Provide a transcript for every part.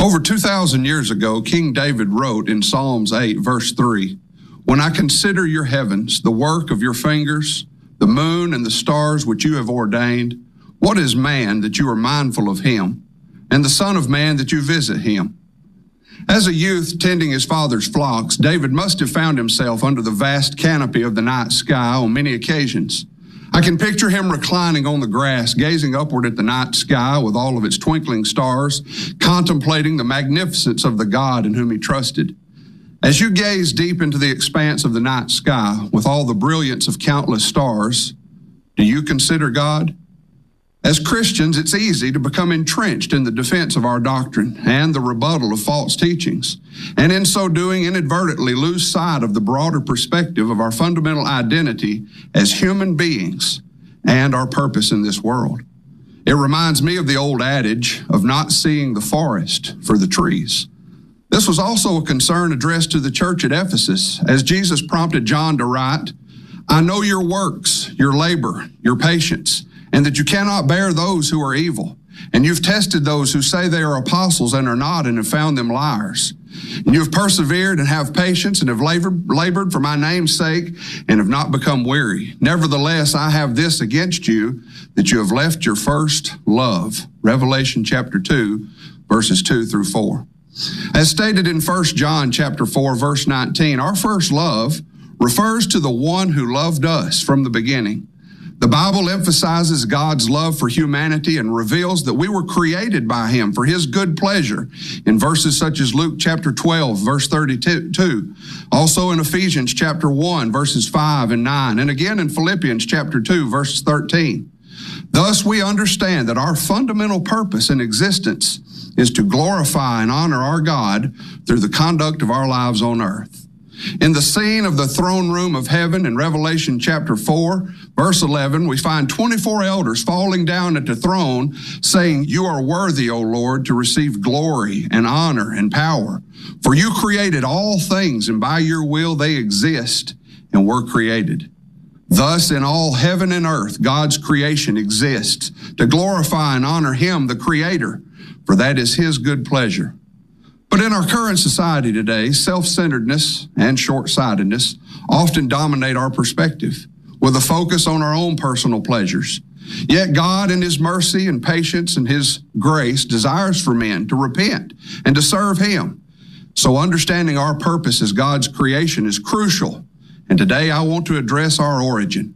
Over 2,000 years ago, King David wrote in Psalms 8, verse 3, "When I consider your heavens, the work of your fingers, the moon and the stars which you have ordained, what is man that you are mindful of him, and the son of man that you visit him?" As a youth tending his father's flocks, David must have found himself under the vast canopy of the night sky on many occasions. I can picture him reclining on the grass, gazing upward at the night sky with all of its twinkling stars, contemplating the magnificence of the God in whom he trusted. As you gaze deep into the expanse of the night sky with all the brilliance of countless stars, do you consider God? As Christians, it's easy to become entrenched in the defense of our doctrine and the rebuttal of false teachings, and in so doing inadvertently lose sight of the broader perspective of our fundamental identity as human beings and our purpose in this world. It reminds me of the old adage of not seeing the forest for the trees. This was also a concern addressed to the church at Ephesus, as Jesus prompted John to write, "I know your works, your labor, your patience, and that you cannot bear those who are evil. And you've tested those who say they are apostles and are not, and have found them liars. And you have persevered and have patience and have labored for my name's sake and have not become weary. Nevertheless, I have this against you, that you have left your first love." Revelation chapter 2, verses 2 through 4. As stated in 1 John chapter 4, verse 19, our first love refers to the one who loved us from the beginning. The Bible emphasizes God's love for humanity and reveals that we were created by him for his good pleasure in verses such as Luke chapter 12, verse 32, also in Ephesians chapter 1, verses 5 and 9, and again in Philippians chapter 2, verse 13. Thus, we understand that our fundamental purpose in existence is to glorify and honor our God through the conduct of our lives on earth. In the scene of the throne room of heaven in Revelation chapter 4, verse 11, we find 24 elders falling down at the throne saying, "You are worthy, O Lord, to receive glory and honor and power. For you created all things, and by your will they exist and were created." Thus, in all heaven and earth, God's creation exists to glorify and honor him, the Creator, for that is his good pleasure. But in our current society today, self-centeredness and short-sightedness often dominate our perspective, with a focus on our own personal pleasures. Yet God, in his mercy and patience and his grace, desires for men to repent and to serve him. So understanding our purpose as God's creation is crucial. And today I want to address our origin.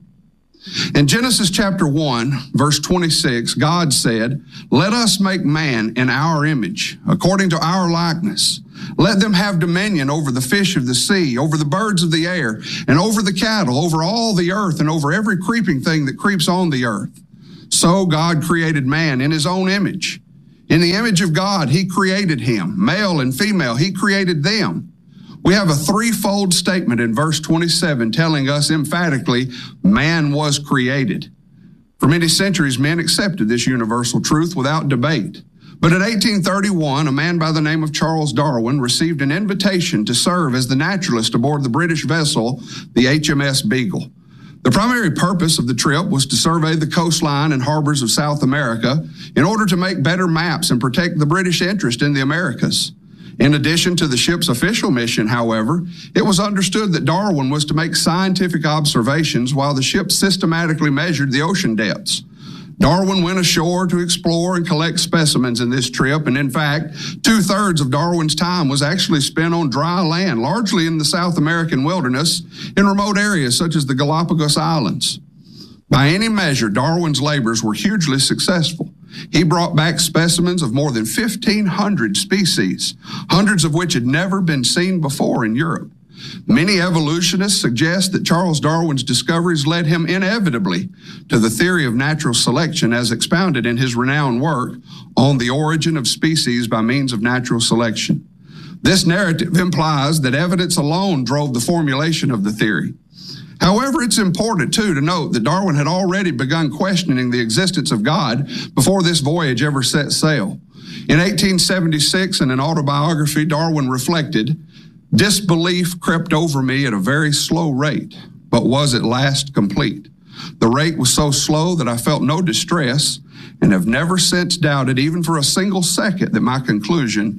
In Genesis chapter 1, verse 26, God said, "Let us make man in our image, according to our likeness. Let them have dominion over the fish of the sea, over the birds of the air, and over the cattle, over all the earth, and over every creeping thing that creeps on the earth." So God created man in his own image. In the image of God, he created him. Male and female, he created them. We have a threefold statement in verse 27 telling us emphatically, man was created. For many centuries, men accepted this universal truth without debate. But in 1831, a man by the name of Charles Darwin received an invitation to serve as the naturalist aboard the British vessel, the HMS Beagle. The primary purpose of the trip was to survey the coastline and harbors of South America in order to make better maps and protect the British interest in the Americas. In addition to the ship's official mission, however, it was understood that Darwin was to make scientific observations while the ship systematically measured the ocean depths. Darwin went ashore to explore and collect specimens in this trip, and in fact, 2/3 of Darwin's time was actually spent on dry land, largely in the South American wilderness, in remote areas such as the Galapagos Islands. By any measure, Darwin's labors were hugely successful. He brought back specimens of more than 1,500 species, hundreds of which had never been seen before in Europe. Many evolutionists suggest that Charles Darwin's discoveries led him inevitably to the theory of natural selection as expounded in his renowned work on the origin of species by means of natural selection. This narrative implies that evidence alone drove the formulation of the theory. However, it's important, too, to note that Darwin had already begun questioning the existence of God before this voyage ever set sail. In 1876, in an autobiography, Darwin reflected, "Disbelief crept over me at a very slow rate, but was at last complete. The rate was so slow that I felt no distress and have never since doubted, even for a single second, that my conclusion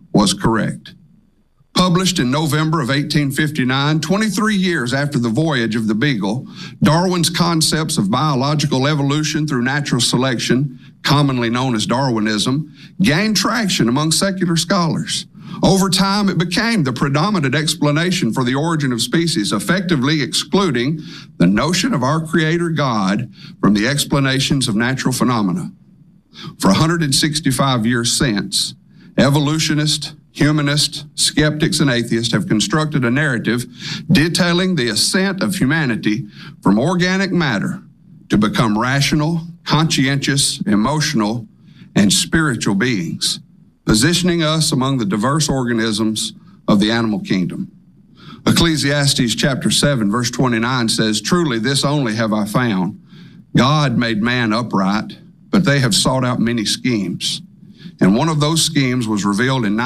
was correct. Published in November of 1859, 23 years after the voyage of the Beagle, Darwin's concepts of biological evolution through natural selection, commonly known as Darwinism, gained traction among secular scholars. Over time, it became the predominant explanation for the origin of species, effectively excluding the notion of our Creator God from the explanations of natural phenomena. For 165 years since, evolutionists, humanists, skeptics, and atheists have constructed a narrative detailing the ascent of humanity from organic matter to become rational, conscientious, emotional, and spiritual beings, positioning us among the diverse organisms of the animal kingdom. Ecclesiastes chapter 7, verse 29 says, "Truly this only have I found. God made man upright, but they have sought out many schemes." And one of those schemes was revealed in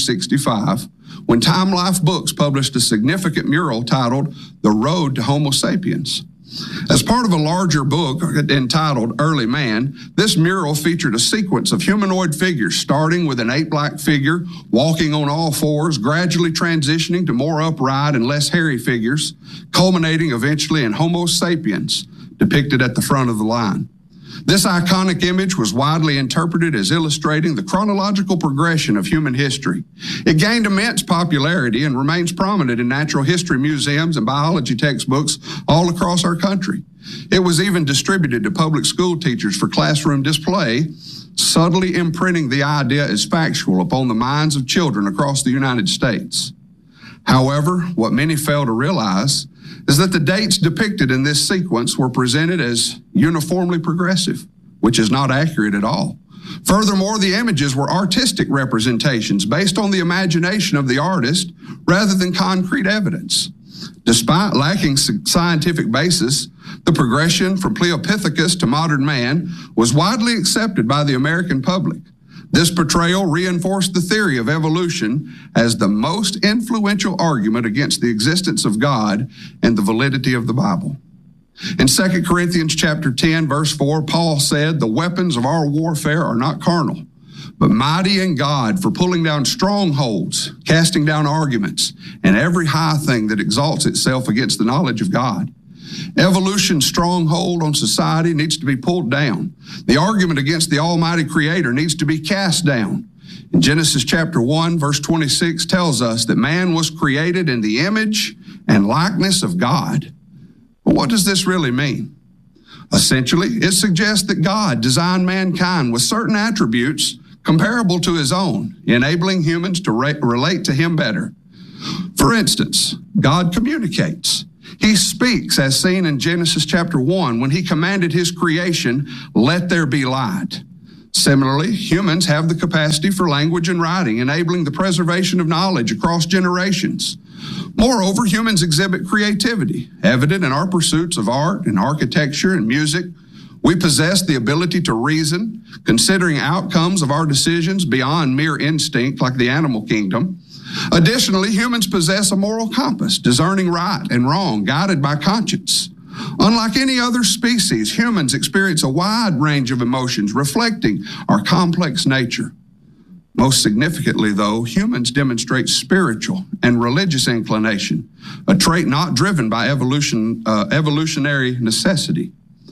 1965 when Time Life Books published a significant mural titled The Road to Homo Sapiens. As part of a larger book entitled Early Man, this mural featured a sequence of humanoid figures, starting with an ape-like figure walking on all fours, gradually transitioning to more upright and less hairy figures, culminating eventually in Homo sapiens, depicted at the front of the line. This iconic image was widely interpreted as illustrating the chronological progression of human history. It gained immense popularity and remains prominent in natural history museums and biology textbooks all across our country. It was even distributed to public school teachers for classroom display, subtly imprinting the idea as factual upon the minds of children across the United States. However, what many fail to realize is that the dates depicted in this sequence were presented as uniformly progressive, which is not accurate at all. Furthermore, the images were artistic representations based on the imagination of the artist rather than concrete evidence. Despite lacking scientific basis, the progression from Paleopithecus to modern man was widely accepted by the American public. This portrayal reinforced the theory of evolution as the most influential argument against the existence of God and the validity of the Bible. In 2 Corinthians chapter 10, verse 4, Paul said, "The weapons of our warfare are not carnal, but mighty in God for pulling down strongholds, casting down arguments, and every high thing that exalts itself against the knowledge of God." Evolution's stronghold on society needs to be pulled down. The argument against the Almighty Creator needs to be cast down. In Genesis chapter 1, verse 26 tells us that man was created in the image and likeness of God. But what does this really mean? Essentially, it suggests that God designed mankind with certain attributes comparable to his own, enabling humans to relate to him better. For instance, God communicates. He speaks, as seen in Genesis chapter 1, when he commanded his creation, "Let there be light." Similarly, humans have the capacity for language and writing, enabling the preservation of knowledge across generations. Moreover, humans exhibit creativity, evident in our pursuits of art and architecture and music. We possess the ability to reason, considering outcomes of our decisions beyond mere instinct like the animal kingdom. Additionally, humans possess a moral compass, discerning right and wrong, guided by conscience. Unlike any other species, humans experience a wide range of emotions, reflecting our complex nature. Most significantly, though, humans demonstrate spiritual and religious inclination, a trait not driven by evolutionary necessity.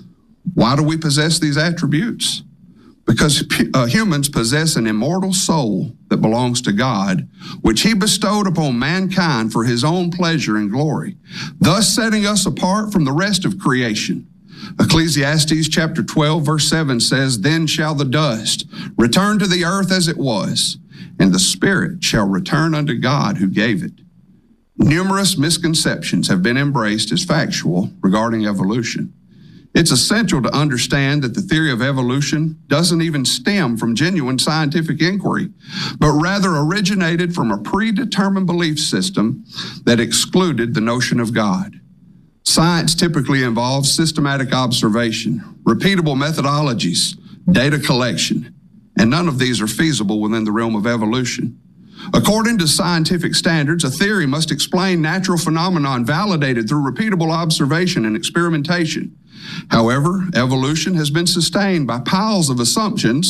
Why do we possess these attributes? Because humans possess an immortal soul that belongs to God, which he bestowed upon mankind for his own pleasure and glory, thus setting us apart from the rest of creation. Ecclesiastes chapter 12, verse 7 says, "Then shall the dust return to the earth as it was, and the spirit shall return unto God who gave it." Numerous misconceptions have been embraced as factual regarding evolution. It's essential to understand that the theory of evolution doesn't even stem from genuine scientific inquiry, but rather originated from a predetermined belief system that excluded the notion of God. Science typically involves systematic observation, repeatable methodologies, data collection, and none of these are feasible within the realm of evolution. According to scientific standards, a theory must explain natural phenomenon validated through repeatable observation and experimentation. However, evolution has been sustained by piles of assumptions,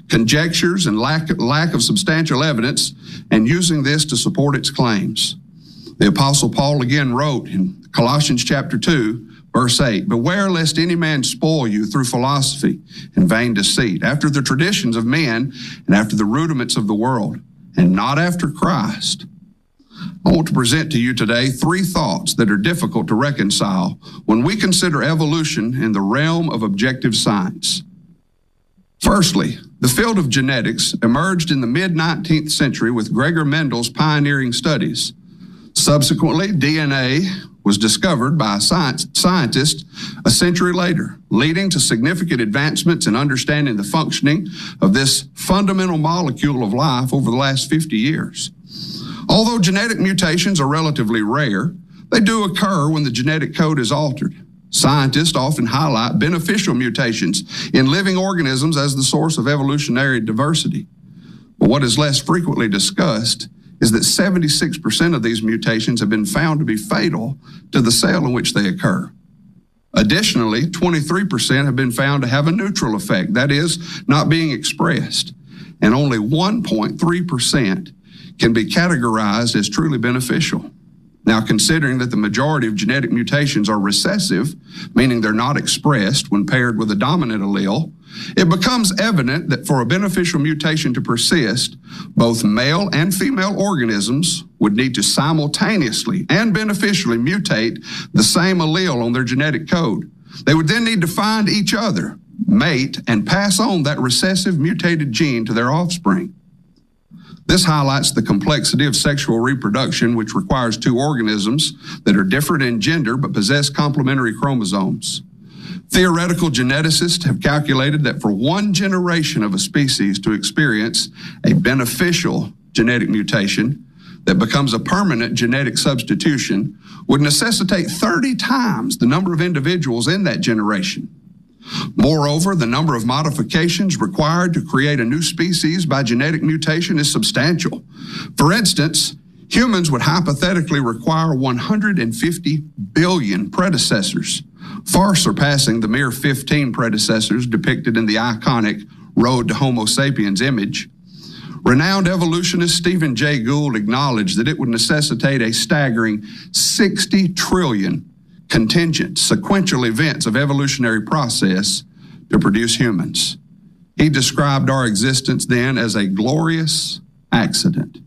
conjectures, and lack of substantial evidence, and using this to support its claims. The Apostle Paul again wrote in Colossians chapter 2, verse 8, "Beware lest any man spoil you through philosophy and vain deceit, after the traditions of men and after the rudiments of the world, and not after Christ." I want to present to you today 3 thoughts that are difficult to reconcile when we consider evolution in the realm of objective science. Firstly, the field of genetics emerged in the mid-19th century with Gregor Mendel's pioneering studies. Subsequently, DNA was discovered by a scientist a century later, leading to significant advancements in understanding the functioning of this fundamental molecule of life over the last 50 years. Although genetic mutations are relatively rare, they do occur when the genetic code is altered. Scientists often highlight beneficial mutations in living organisms as the source of evolutionary diversity. But what is less frequently discussed is that 76% of these mutations have been found to be fatal to the cell in which they occur. Additionally, 23% have been found to have a neutral effect, that is, not being expressed, and only 1.3% can be categorized as truly beneficial. Now, considering that the majority of genetic mutations are recessive, meaning they're not expressed when paired with a dominant allele, it becomes evident that for a beneficial mutation to persist, both male and female organisms would need to simultaneously and beneficially mutate the same allele on their genetic code. They would then need to find each other, mate, and pass on that recessive mutated gene to their offspring. This highlights the complexity of sexual reproduction, which requires 2 organisms that are different in gender but possess complementary chromosomes. Theoretical geneticists have calculated that for 1 generation of a species to experience a beneficial genetic mutation that becomes a permanent genetic substitution would necessitate 30 times the number of individuals in that generation. Moreover, the number of modifications required to create a new species by genetic mutation is substantial. For instance, humans would hypothetically require 150 billion predecessors, far surpassing the mere 15 predecessors depicted in the iconic Road to Homo sapiens image. Renowned evolutionist Stephen Jay Gould acknowledged that it would necessitate a staggering 60 trillion contingent sequential events of evolutionary process to produce humans. He described our existence then as a glorious accident.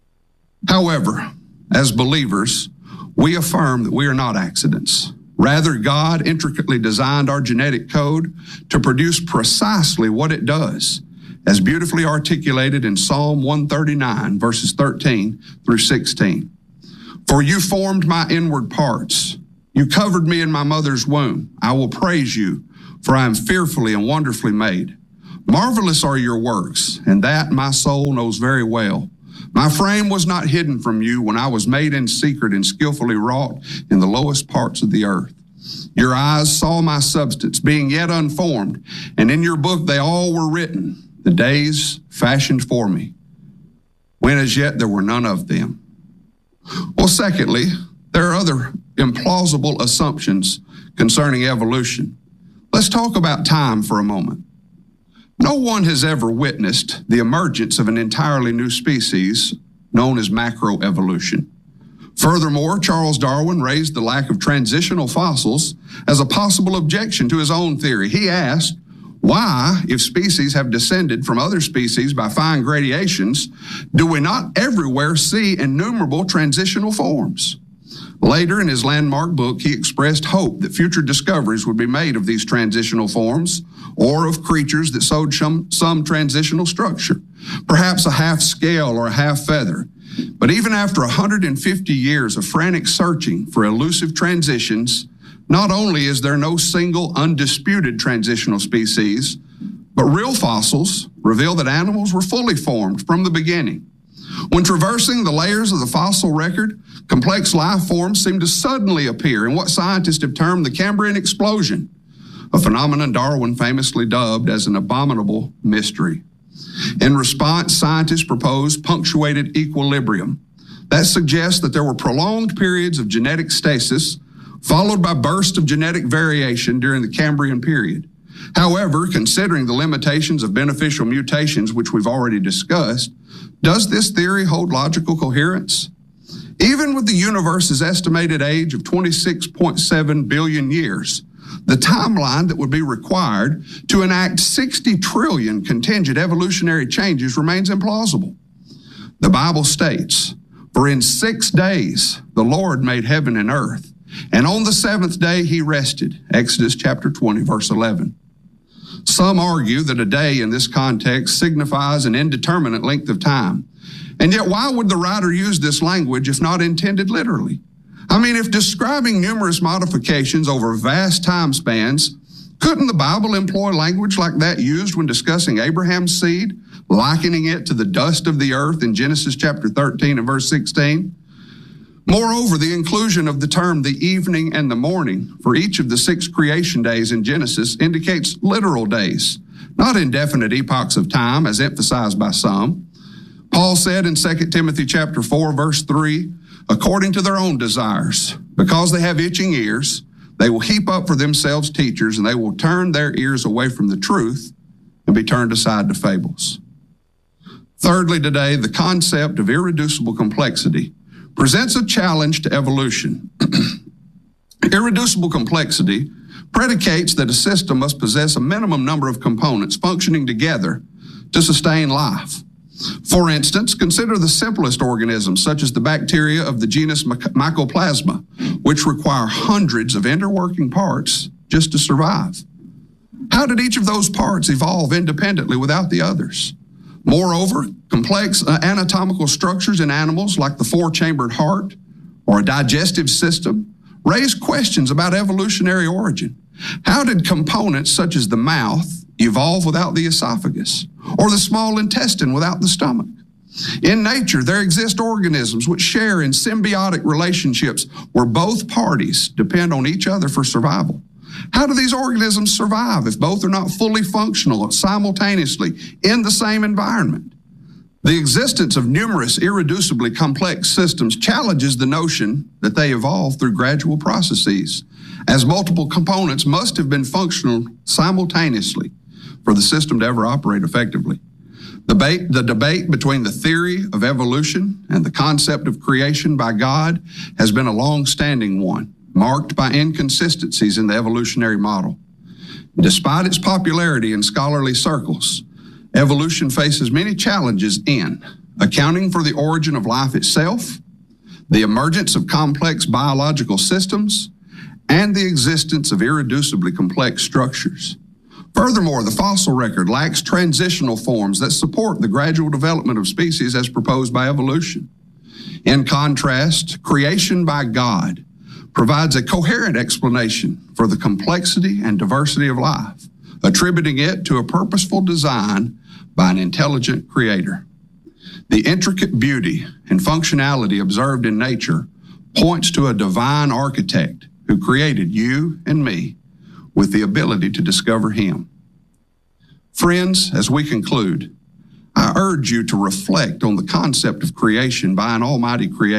However, as believers, we affirm that we are not accidents. Rather, God intricately designed our genetic code to produce precisely what it does, as beautifully articulated in Psalm 139, verses 13 through 16. "For you formed my inward parts. You covered me in my mother's womb. I will praise you, for I am fearfully and wonderfully made. Marvelous are your works, and that my soul knows very well. My frame was not hidden from you when I was made in secret and skillfully wrought in the lowest parts of the earth. Your eyes saw my substance, being yet unformed, and in your book they all were written, the days fashioned for me, when as yet there were none of them." Well, secondly, there are other implausible assumptions concerning evolution. Let's talk about time for a moment. No one has ever witnessed the emergence of an entirely new species known as macroevolution. Furthermore, Charles Darwin raised the lack of transitional fossils as a possible objection to his own theory. He asked, why, if species have descended from other species by fine gradations, do we not everywhere see innumerable transitional forms? Later in his landmark book, he expressed hope that future discoveries would be made of these transitional forms or of creatures that showed some transitional structure, perhaps a half scale or a half feather. But even after 150 years of frantic searching for elusive transitions, not only is there no single undisputed transitional species, but real fossils reveal that animals were fully formed from the beginning. When traversing the layers of the fossil record, complex life forms seem to suddenly appear in what scientists have termed the Cambrian explosion, a phenomenon Darwin famously dubbed as an abominable mystery. In response, scientists proposed punctuated equilibrium. That suggests that there were prolonged periods of genetic stasis followed by bursts of genetic variation during the Cambrian period. However, considering the limitations of beneficial mutations, which we've already discussed, does this theory hold logical coherence? Even with the universe's estimated age of 26.7 billion years, the timeline that would be required to enact 60 trillion contingent evolutionary changes remains implausible. The Bible states, "For in 6 days the Lord made heaven and earth, and on the seventh day he rested." Exodus chapter 20, verse 11. Some argue that a day in this context signifies an indeterminate length of time. And yet, why would the writer use this language if not intended literally? I mean, if describing numerous modifications over vast time spans, couldn't the Bible employ language like that used when discussing Abraham's seed, likening it to the dust of the earth in Genesis chapter 13 and verse 16? Moreover, the inclusion of the term the evening and the morning for each of the 6 creation days in Genesis indicates literal days, not indefinite epochs of time as emphasized by some. Paul said in 2 Timothy chapter 4, verse 3, "According to their own desires, because they have itching ears, they will heap up for themselves teachers, and they will turn their ears away from the truth and be turned aside to fables." Thirdly, today, the concept of irreducible complexity presents a challenge to evolution. Irreducible complexity predicates that a system must possess a minimum number of components functioning together to sustain life. For instance, consider the simplest organisms, such as the bacteria of the genus Mycoplasma, which require hundreds of interworking parts just to survive. How did each of those parts evolve independently without the others? Moreover, complex anatomical structures in animals like the 4-chambered heart or a digestive system raise questions about evolutionary origin. How did components such as the mouth evolve without the esophagus, or the small intestine without the stomach? In nature, there exist organisms which share in symbiotic relationships where both parties depend on each other for survival. How do these organisms survive if both are not fully functional simultaneously in the same environment? The existence of numerous irreducibly complex systems challenges the notion that they evolve through gradual processes, as multiple components must have been functional simultaneously for the system to ever operate effectively. The debate between the theory of evolution and the concept of creation by God has been a long-standing one, marked by inconsistencies in the evolutionary model. Despite its popularity in scholarly circles, evolution faces many challenges in accounting for the origin of life itself, the emergence of complex biological systems, and the existence of irreducibly complex structures. Furthermore, the fossil record lacks transitional forms that support the gradual development of species as proposed by evolution. In contrast, creation by God provides a coherent explanation for the complexity and diversity of life, attributing it to a purposeful design by an intelligent creator. The intricate beauty and functionality observed in nature points to a divine architect who created you and me with the ability to discover him. Friends, as we conclude, I urge you to reflect on the concept of creation by an almighty creator.